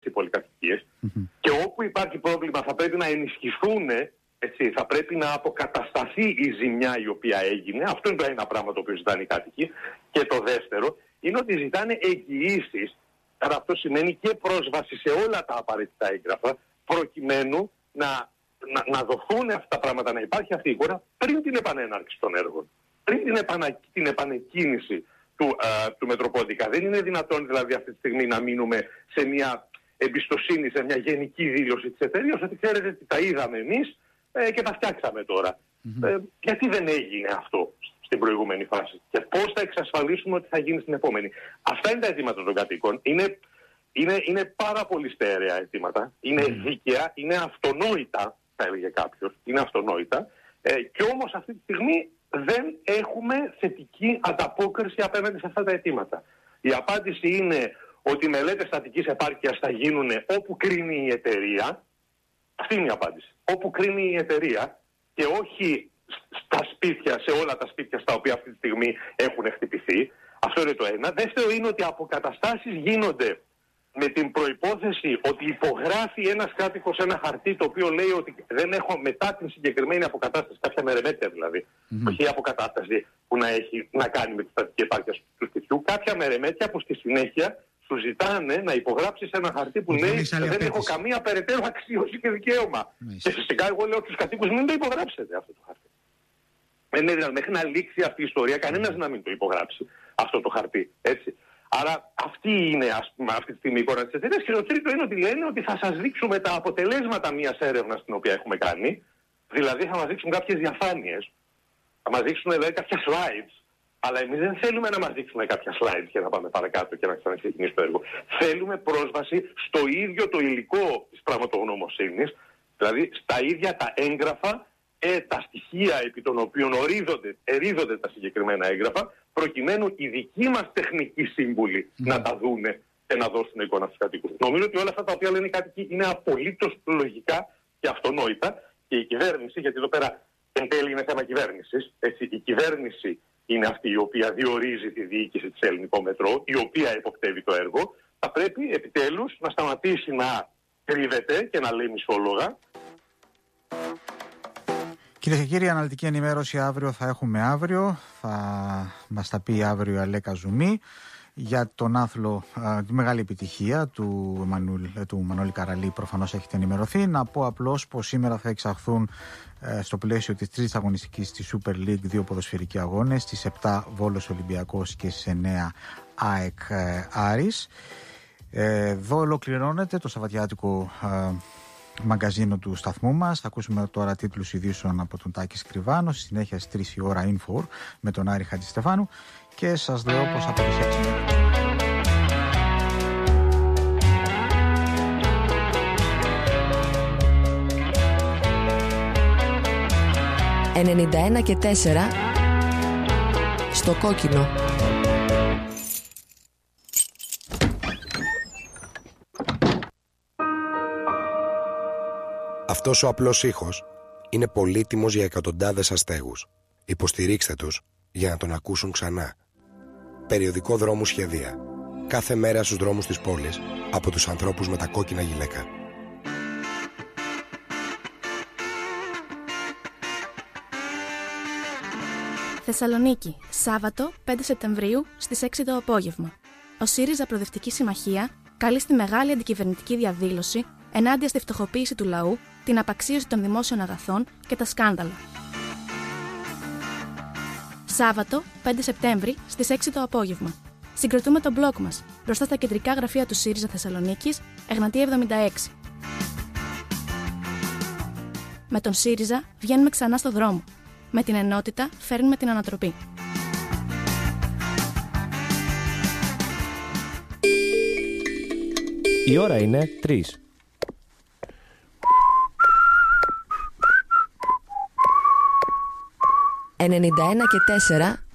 οι πολυκατοικίες. Και όπου υπάρχει πρόβλημα θα πρέπει να ενισχυθούν, έτσι, θα πρέπει να αποκατασταθεί η ζημιά η οποία έγινε. Αυτό είναι το ένα πράγμα το οποίο ζητάνε οι κάτοικοι. Και το δεύτερο είναι ότι ζητάνε εγγυήσεις. Άρα αυτό σημαίνει και πρόσβαση σε όλα τα απαραίτητα έγγραφα, προκειμένου να δοθούν αυτά τα πράγματα, να υπάρχει αυτή η εικόνα πριν την επανέναρξη των έργων. Πριν την επανεκκίνηση του Μετροπόντικα. Δεν είναι δυνατόν δηλαδή αυτή τη στιγμή να μείνουμε σε μια εμπιστοσύνη, σε μια γενική δήλωση της εταιρείας ότι ξέρετε τι τα είδαμε εμείς και τα φτιάξαμε τώρα. Γιατί δεν έγινε αυτό στην προηγούμενη φάση και πώς θα εξασφαλίσουμε ότι θα γίνει στην επόμενη. Αυτά είναι τα αιτήματα των κατοίκων. Είναι πάρα πολύ στέρεα αιτήματα. Είναι δίκαια, είναι αυτονόητα, θα έλεγε κάποιος. Είναι αυτονόητα. Και όμως αυτή τη στιγμή δεν έχουμε θετική ανταπόκριση απέναντι σε αυτά τα αιτήματα. Η απάντηση είναι ότι οι μελέτες στατικής επάρκειας θα γίνουν όπου κρίνει η εταιρεία. Αυτή είναι η απάντηση. Όπου κρίνει η εταιρεία και όχι στα σπίτια, σε όλα τα σπίτια στα οποία αυτή τη στιγμή έχουν χτυπηθεί. Αυτό είναι το ένα. Δεύτερο είναι ότι αποκαταστάσεις γίνονται με την προϋπόθεση ότι υπογράφει ένας κάτοικος ένα χαρτί το οποίο λέει ότι δεν έχω μετά την συγκεκριμένη αποκατάσταση, κάποια μερεμέτια δηλαδή, όχι η αποκατάσταση που να έχει να κάνει με τη στατική επάρκεια του σπιτιού, κάποια μερεμέτια που στη συνέχεια σου ζητάνε να υπογράψεις ένα χαρτί που λέει δεν έχω καμία περαιτέρω αξίωση και δικαίωμα. Και φυσικά εγώ λέω στους κατοίκους μην το υπογράψετε αυτό το χαρτί. Μέχρι να λήξει αυτή η ιστορία κανένας να μην το υπογράψει αυτό το χαρτί. Έτσι. Άρα αυτή είναι αυτή τη στιγμή η εικόνα της εταιρείας. Και το τρίτο είναι ότι λένε ότι θα σας δείξουμε τα αποτελέσματα μιας έρευνας την οποία έχουμε κάνει. Δηλαδή θα μας δείξουν κάποιες διαφάνειες, θα μας δείξουν δηλαδή κάποια slides. Αλλά εμείς δεν θέλουμε να μας δείξουν κάποια slides και να πάμε παρακάτω και να ξαναξεκινήσει το έργο. Θέλουμε πρόσβαση στο ίδιο το υλικό της πραγματογνωμοσύνης, δηλαδή στα ίδια τα έγγραφα, τα στοιχεία επί των οποίων ερείδονται τα συγκεκριμένα έγγραφα, προκειμένου οι δικοί μας τεχνικοί σύμβουλοι να τα δούνε και να δώσουν εικόνα στους κατοίκους. Νομίζω ότι όλα αυτά τα οποία λένε οι κάτοικοι είναι απολύτως λογικά και αυτονόητα και η κυβέρνηση, γιατί εδώ πέρα εν τέλει είναι θέμα κυβέρνησης, έτσι, η κυβέρνηση είναι αυτή η οποία διορίζει τη διοίκηση της Ελληνικό Μετρό, η οποία υποπτεύει το έργο, θα πρέπει επιτέλους να σταματήσει να κρύβεται και να λέει μισόλογα. Κυρίες και κύριοι, αναλυτική ενημέρωση αύριο θα έχουμε αύριο. Θα μας τα πει αύριο η Αλέκα Ζουμί για τον άθλο, τη μεγάλη επιτυχία του Μανώλη Καραλή. Προφανώς έχετε ενημερωθεί. Να πω απλώς πως σήμερα θα εξαχθούν στο πλαίσιο της τρίτης αγωνιστικής της Super League 2 ποδοσφαιρικοί αγώνες, στις 7 Βόλος Ολυμπιακός και στις 9 ΑΕΚ Άρης. Εδώ ολοκληρώνεται το σαββατιάτικο μαγκαζίνο του σταθμού μας. Θα ακούσουμε τώρα τίτλους ειδήσεων από τον Τάκη Σκριβάνο. Στη συνέχεια στις 3 η ώρα Info με τον Άρη Χατζηστεφάνου και σας λέω πως από τις 6 91 και 4 στο κόκκινο. Αυτός ο απλός ήχος είναι πολύτιμος για εκατοντάδες αστέγους. Υποστηρίξτε τους για να τον ακούσουν ξανά. Περιοδικό Δρόμου Σχεδία. Κάθε μέρα στους δρόμους της πόλης από τους ανθρώπους με τα κόκκινα γυλαίκα. Θεσσαλονίκη, Σάββατο 5 Σεπτεμβρίου στις 6 το απόγευμα. Ο ΣΥΡΙΖΑ Προοδευτική Συμμαχία καλεί στη μεγάλη αντικυβερνητική διαδήλωση ενάντια στη φτωχοποίηση του λαού, την απαξίωση των δημόσιων αγαθών και τα σκάνδαλα. Σάββατο 5 Σεπτέμβρη στις 6 το απόγευμα. Συγκροτούμε τον μπλοκ μας μπροστά στα κεντρικά γραφεία του ΣΥΡΙΖΑ Θεσσαλονίκης, Εγνατία 76. Με τον ΣΥΡΙΖΑ βγαίνουμε ξανά στο δρόμο. Με την ενότητα φέρνουμε την ανατροπή. Η ώρα είναι 3. «91 και 4